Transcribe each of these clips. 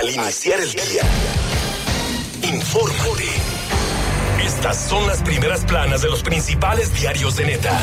al iniciar el día. Infórmate. Estas son las primeras planas de los principales diarios de Neta.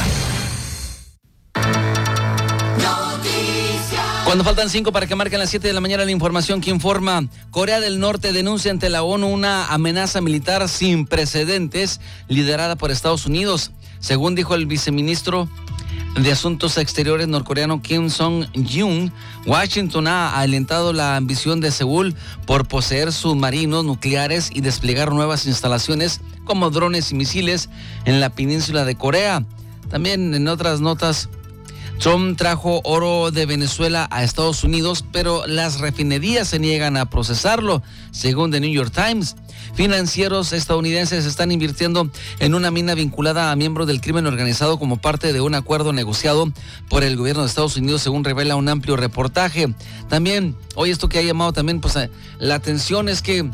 Cuando faltan 5 para que marquen las 7 de la mañana, la información que informa: Corea del Norte denuncia ante la ONU una amenaza militar sin precedentes liderada por Estados Unidos. Según dijo el viceministro de Asuntos Exteriores norcoreano Kim Song-hyun, Washington ha alentado la ambición de Seúl por poseer submarinos nucleares y desplegar nuevas instalaciones como drones y misiles en la península de Corea. También en otras notas, Trump trajo oro de Venezuela a Estados Unidos, pero las refinerías se niegan a procesarlo, según The New York Times. Financieros estadounidenses están invirtiendo en una mina vinculada a miembros del crimen organizado como parte de un acuerdo negociado por el gobierno de Estados Unidos, según revela un amplio reportaje. También, hoy esto que ha llamado también la atención es que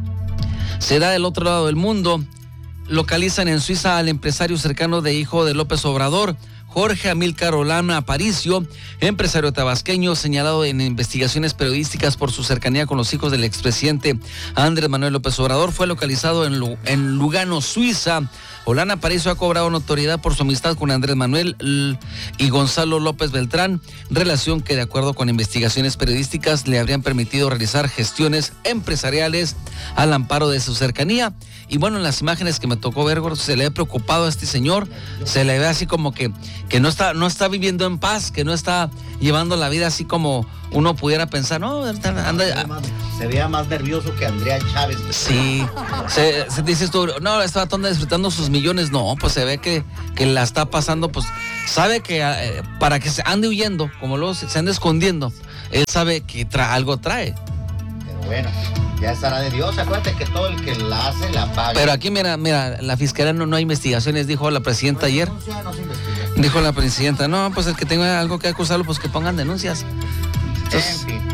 se da del otro lado del mundo. Localizan en Suiza al empresario cercano de hijo de López Obrador, Jorge Amílcar Olano Aparicio, empresario tabasqueño señalado en investigaciones periodísticas por su cercanía con los hijos del expresidente Andrés Manuel López Obrador, fue localizado en Lugano, Suiza. Olano Aparicio ha cobrado notoriedad por su amistad con Andrés Manuel y Gonzalo López Beltrán, relación que de acuerdo con investigaciones periodísticas le habrían permitido realizar gestiones empresariales al amparo de su cercanía. Y bueno, en las imágenes que me tocó ver, se le ha preocupado a este señor, se le ve así como que no está viviendo en paz, que no está llevando la vida así como uno pudiera pensar, no, anda. Se veía más nervioso que Andrea Chávez. Sí, se dices tú, no, estaba disfrutando sus millones, no, pues se ve que la está pasando, pues sabe que para que se ande huyendo, como luego se ande escondiendo, él sabe que algo trae. Pero bueno, ya estará de Dios, acuérdate que todo el que la hace la paga. Pero aquí mira, la fiscalía no hay investigaciones, dijo la presidenta ayer. No se investiga. Dijo la presidenta, no, pues el que tenga algo que acusarlo, pues que pongan denuncias. Entonces, en fin.